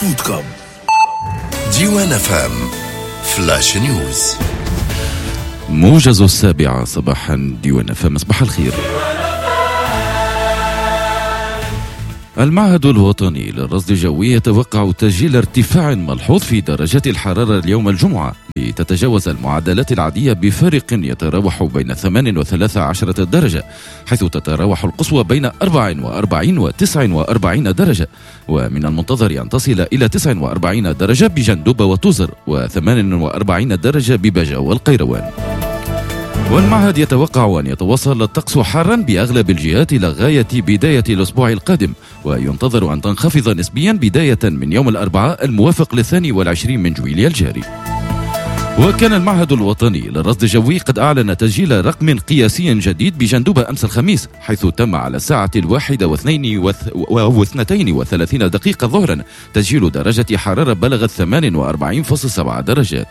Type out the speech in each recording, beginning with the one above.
فود كاب. ديوان فام فلاش نيوز. موجز 7 صباحا. ديوان فام. صباح الخير. المعهد الوطني للرصد الجوي يتوقع تسجيل ارتفاع ملحوظ في درجات الحرارة اليوم الجمعة لتتجاوز المعدلات العادية بفارق يتراوح بين 8 و 13 درجة، حيث تتراوح القصوى بين 44 و 49 درجة، ومن المنتظر أن تصل إلى 49 درجة بجندوبة وتوزر و 48 درجة ببجا والقيروان. والمعهد يتوقع أن يتواصل الطقس حارا بأغلب الجهات إلى غاية بداية الأسبوع القادم، وينتظر أن تنخفض نسبيا بداية من يوم الأربعاء الموافق ل22 من جويلية الجاري. وكان المعهد الوطني للرصد الجوي قد أعلن تسجيل رقم قياسي جديد بجندوبة أمس الخميس، حيث تم على الساعة 1:32 دقيقة ظهرا تسجيل درجة حرارة بلغت 48.7 درجات.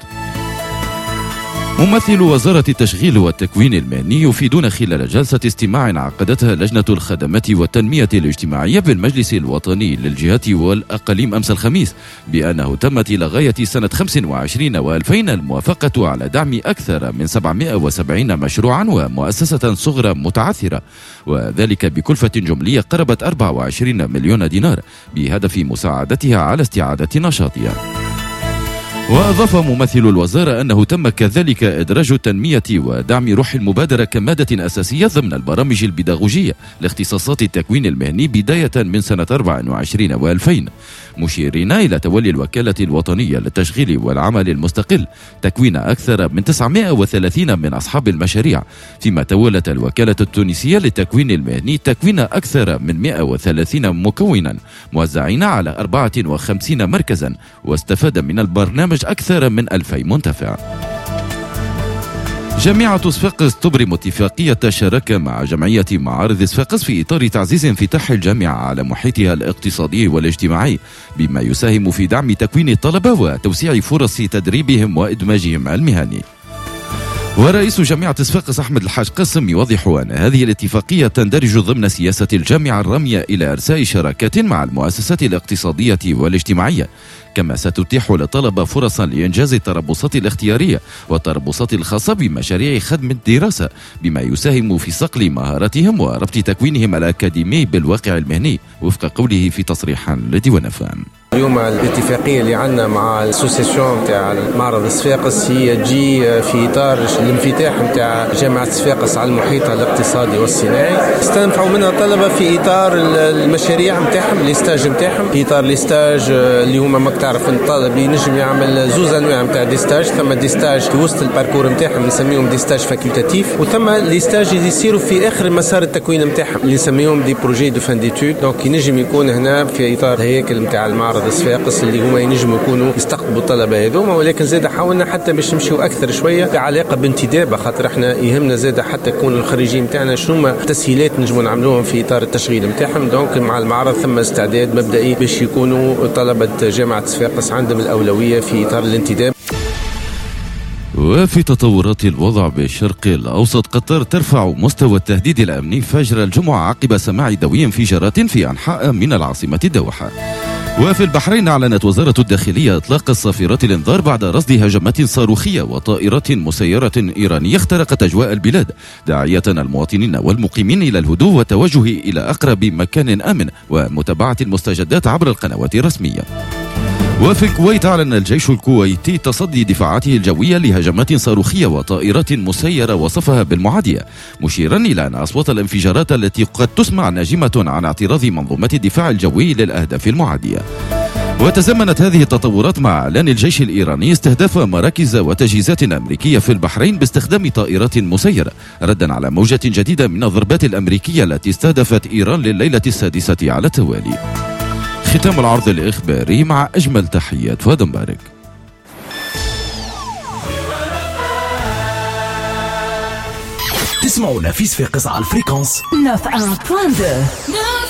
ممثل وزارة التشغيل والتكوين المهني يفيدون خلال جلسة استماع عقدتها لجنة الخدمات والتنمية الاجتماعية بالمجلس الوطني للجهات والأقاليم أمس الخميس بأنه تمت إلى غاية سنة 25 و2000 الموافقة على دعم أكثر من 770 مشروعا ومؤسسة صغرى متعثرة، وذلك بكلفة جملية قربت 24 مليون دينار بهدف مساعدتها على استعادة نشاطها. وأضاف ممثل الوزارة أنه تم كذلك إدراج التنمية ودعم روح المبادرة كمادة أساسية ضمن البرامج البيداغوجية لاختصاصات التكوين المهني بداية من سنة 24 و2000، مشيرين إلى تولي الوكالة الوطنية للتشغيل والعمل المستقل تكوين أكثر من 930 من أصحاب المشاريع، فيما تولت الوكالة التونسية للتكوين المهني تكوين أكثر من 130 مكونا موزعين على 54 مركزا، واستفاد من البرنامج أكثر من 2000 منتفع. جامعة صفاقس تبرم اتفاقية شراكة مع جمعية معارض صفاقس في إطار تعزيز انفتاح الجامعة على محيطها الاقتصادي والاجتماعي، بما يساهم في دعم تكوين الطلبة وتوسيع فرص تدريبهم وإدماجهم المهني. ورئيس جامعة صفاقس أحمد الحاج قاسم يوضح أن هذه الاتفاقية تندرج ضمن سياسة الجامعة الرامية إلى إرساء شراكات مع المؤسسات الاقتصادية والاجتماعية، كما ستتيح للطلبة فرصا لإنجاز التربصات الاختيارية والتربصات الخاصة بمشاريع خدمة الدراسة، بما يساهم في صقل مهاراتهم وربط تكوينهم الأكاديمي بالواقع المهني، وفق قوله في تصريح لديوان فام. اليوم الاتفاقية اللي عندنا مع الاسوسيسيون تاع معرض صفاقس هي تجي في إطار الانفتاح نتاع جامعة صفاقس على المحيط الاقتصادي والصناعي، استنفعوا منها الطلبة في إطار المشاريع نتاعهم الاستاج نتاعهم، في إطار الاستاج اللي هما ما تعرف الطالب ينجم يعمل زوز أنواع نتاع ديستاج، ثم ديستاج في وسط الباركور نتاعهم نسميهم ديستاج فاكولتاتيف، وثم الاستاج اللي يصيروا في آخر مسار التكوين نتاعهم اللي نسميهم دي بروجي دو فان ديتود. دونك ينجم يكون هنا في إطار هيكل نتاع المعرض صفاقس اللي هما ينجموا يكونوا يستقطبوا الطلبه هذوما، ولكن زاد حاولنا حتى باش نمشيو اكثر شويه بعلاقه بانتداب، خاطر احنا يهمنا زاد حتى يكون الخريجين نتاعنا شنو تسهيلات نجموا نعملوهم في اطار التشغيل نتاعهم. دونك مع المعرض ثم استعداد مبدئي باش يكونوا طلبه جامعه صفاقس عندهم الاولويه في اطار الانتداب. وفي تطورات الوضع بالشرق الأوسط، قطر ترفع مستوى التهديد الأمني فجر الجمعة عقب سماع دوي انفجارات في أنحاء من العاصمة الدوحة. وفي البحرين أعلنت وزارة الداخلية إطلاق الصافرات الإنذار بعد رصد هجمات صاروخية وطائرات مسيرة إيرانية اخترقت أجواء البلاد، داعية المواطنين والمقيمين إلى الهدوء والتوجه إلى أقرب مكان آمن ومتابعة المستجدات عبر القنوات الرسمية. وفي الكويت أعلن الجيش الكويتي تصدي دفاعاته الجوية لهجمات صاروخية وطائرات مسيرة وصفها بالمعادية، مشيرا إلى أن أصوات الانفجارات التي قد تسمع ناجمة عن اعتراض منظومة الدفاع الجوي للأهداف المعادية. وتزامنت هذه التطورات مع إعلان الجيش الإيراني استهداف مراكز وتجهيزات أمريكية في البحرين باستخدام طائرات مسيرة، ردا على موجة جديدة من الضربات الأمريكية التي استهدفت إيران لليلة السادسة على التوالي. ختام العرض الإخباري مع أجمل تحيات فؤاد مبارك. تسمعونا في صفاقس على الفريكونس 91.2.